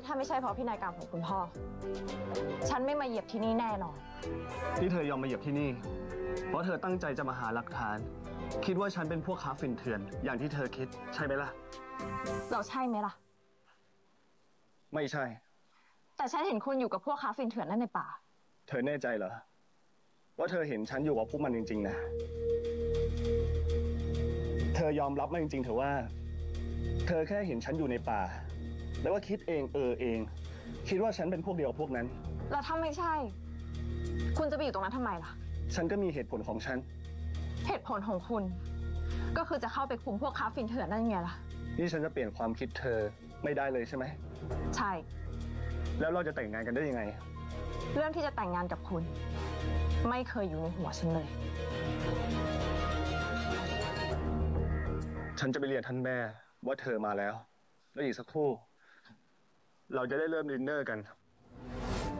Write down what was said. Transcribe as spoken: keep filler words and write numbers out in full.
ถ้าไม่ใช่เพราะพินัยกรรมของคุณพ่อฉันไม่มาเหยียบที่นี่แน่นอนที่เธอยอมมาเหยียบที่นี่เพราะเธอตั้งใจจะมาหาหลักฐานคิดว่าฉันเป็นพวกค้าฝิ่นเถื่อนอย่างที่เธอคิดใช่ไหมล่ะเราใช่ไหมล่ะไม่ใช่แต่ฉันเห็นคุณอยู่กับพวกค้าฝิ่นเถื่อนนั่นในป่าเธอแน่ใจเหรอว่าเธอเห็นฉันอยู่กับพวกมันจริงๆนะเธอยอมรับมาจริงๆเถอะว่าเธอแค่เห็นฉันอยู่ในป่าแล้วก็คิดเองเออเองคิดว่าฉันเป็นพวกเดียวกับพวกนั้นแล้วถ้าไม่ใช่คุณจะไปอยู่ตรงนั้นทำไมล่ะฉันก็มีเหตุผลของฉันเหตุผลของคุณก็คือจะเข้าไปคุมพวกค้าฝิ่นเถื่อนนั่นไงล่ะนี่ฉันจะเปลี่ยนความคิดเธอไม่ได้เลยใช่ไหมใช่แล้วเราจะแต่งงานกันได้ยังไงเรื่องที่จะแต่งงานกับคุณไม่เคยอยู่ในหัวฉันเลยฉันจะไปเรียนท่านแม่ว่าเธอมาแล้วแล้วอีกสักครู่เราจะได้เริ่มดินเนอร์กัน